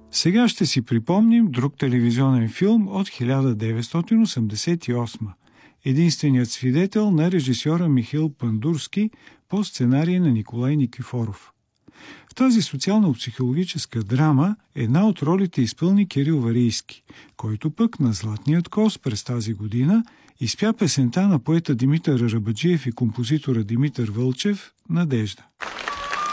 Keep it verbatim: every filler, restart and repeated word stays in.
Сега ще си припомним друг телевизионен филм от хиляда деветстотин осемдесет и осма. Единственият свидетел на режисьора Михаил Пандурски по сценарий на Николай Никифоров. В тази социално-психологическа драма една от ролите изпълни Кирил Варийски, който пък на Златният коз през тази година изпя песента на поета Димитър Арабаджиев и композитора Димитър Вълчев «Надежда».